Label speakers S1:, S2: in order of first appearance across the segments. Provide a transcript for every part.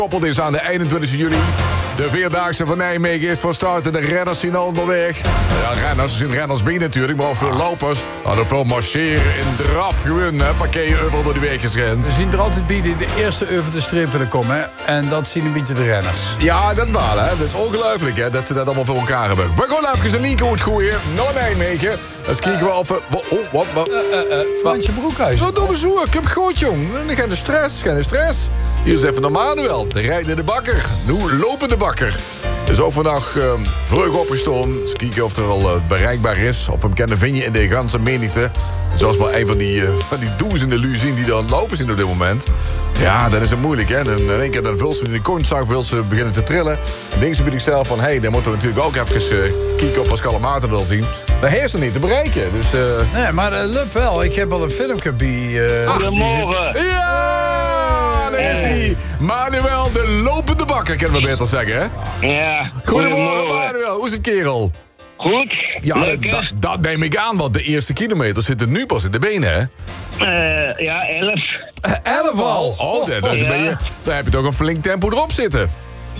S1: gekoppeld is aan de 21 juli. De Vierdaagse van Nijmegen is van start en de renners zien onderweg. Ja, renners, er zijn renners bij natuurlijk, maar ook veel lopers. Hadden veel marcheren in draf gewoon, hè. Parkeer over door de weg geschend.
S2: We zien er altijd bij die de eerste over de streep willen komen, hè. En dat zien een beetje de renners.
S1: Ja, dat wel, hè. Dat is ongelooflijk, hè, dat ze dat allemaal voor elkaar hebben. We gaan even een link goed gooien naar Nijmegen. Eens kijken we of we... wat?
S2: Fransje Broekhuis.
S1: Wat doen we zo? Ik heb goed, jong. Geen stress. Hier is even naar Manuel, de rijdende bakker. Nu lopende bakker. Is ook vandaag vroeg opgestaan. Eens kijken of er al bereikbaar is. Of we hem kennen vinden in de ganse menigte. Zoals maar een van die duizenden lui zien die dan lopen zien op dit moment. Ja, dan is het moeilijk, hè. Dan in één keer dan wil ze in de kontzak wil ze beginnen te trillen. Dan denken ze bij zichzelf van... hé, dan moeten we natuurlijk ook even kijken op Pascal Maarten dat zien. Dan heeft ze niet te bereiken. Dus,
S2: Nee, maar lukt wel. Ik heb al een filmpje bij...
S3: Goedemorgen.
S1: Ja, daar is hij. Manuel, de lopende bakker, kunnen we beter zeggen, hè?
S3: Ja.
S1: Goedemorgen, Manuel. Hoe is het, kerel?
S3: Goed.
S1: Ja,
S3: Leuk,
S1: dat neem ik aan, want de eerste kilometer zitten nu pas in de benen, hè?
S3: ja, 11.
S1: 11 al? Oh, daar heb je toch een flink tempo erop zitten.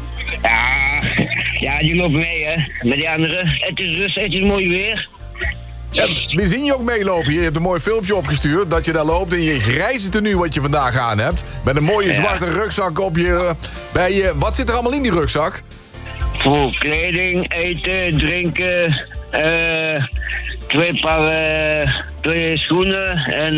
S3: Ja, die loopt mee, hè. Met die anderen. Het is rustig, het is mooi weer.
S1: Ja, we zien je ook meelopen. Je hebt een mooi filmpje opgestuurd dat je daar loopt in je grijze tenue wat je vandaag aan hebt. Met een mooie zwarte rugzak op je... bij je. Wat zit er allemaal in die rugzak?
S3: Voor kleding, eten, drinken, 2 paar schoenen en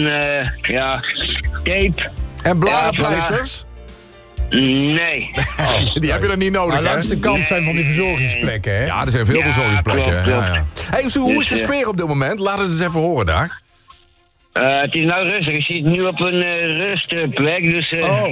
S3: tape.
S1: En blarenpleisters?
S3: Nee.
S1: Die heb je dan niet nodig,
S2: Maar
S1: hè?
S2: langs de kant zijn van die verzorgingsplekken, hè?
S1: Ja, er zijn veel verzorgingsplekken.
S3: klopt.
S1: Ja. Hey, hoe is de sfeer op dit moment? Laat het eens even horen daar.
S3: Het is nou rustig. Je zit nu op een rustplek, dus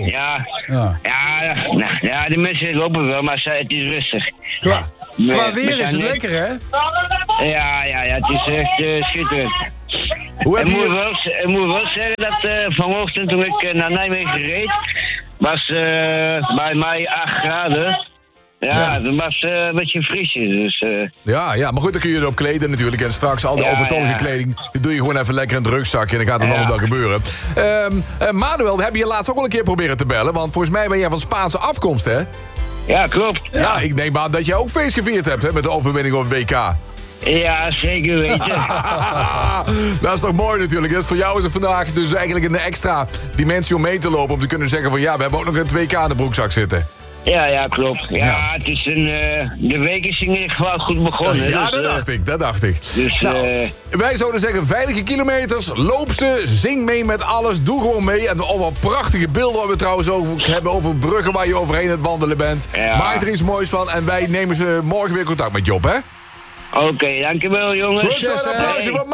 S3: de mensen lopen wel, maar het is rustig.
S2: Qua weer is het lekker, hè?
S3: Ja, het is echt schitterend. Ik moet wel zeggen dat vanochtend toen ik naar Nijmegen reed, was bij mij 8 graden. Ja, dat was een beetje frisjes. Dus,
S1: Ja, maar goed, dan kun je erop kleden natuurlijk. En straks al die overtollige kleding, die doe je gewoon even lekker in het rugzakje. En dan gaat het allemaal wel gebeuren. Manuel, we hebben je laatst ook al een keer proberen te bellen. Want volgens mij ben jij van Spaanse afkomst, hè?
S3: Ja, klopt.
S1: Ja, ik neem aan dat jij ook feest gevierd hebt, hè, met de overwinning op het WK.
S3: Ja, zeker weten.
S1: Dat is toch mooi natuurlijk. Voor jou is het vandaag dus eigenlijk een extra dimensie om mee te lopen. Om te kunnen zeggen van ja, we hebben ook nog een 2K in de broekzak zitten.
S3: Ja, klopt. Ja, het is de week is in ieder geval goed begonnen.
S1: Ja,
S3: dus,
S1: dat dacht ik.
S3: Dus,
S1: wij zouden zeggen, veilige kilometers, loop ze, zing mee met alles, doe gewoon mee. En wat prachtige beelden waar we trouwens over hebben over bruggen waar je overheen aan het wandelen bent.
S3: Ja.
S1: Maak er iets moois van en wij nemen ze morgen weer contact met je op, hè?
S3: Oké, dankjewel jongens.
S1: Goed, een applausje voor